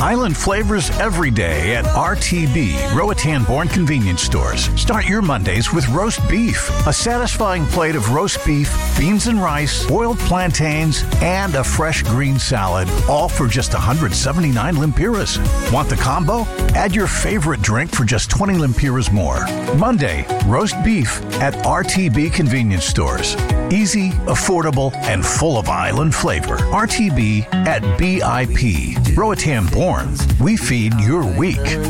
Island flavors every day at RTB, Roatan-born convenience stores. Start your Mondays with roast beef, a satisfying plate of roast beef, beans and rice, boiled plantains, and a fresh green salad, all for just 179 lempiras. Want the combo? Add your favorite drink for just 20 lempiras more. Monday, roast beef at RTB convenience stores. Easy, affordable, and full of island flavor. RTB at BIP. Roatan-born. We feed your week.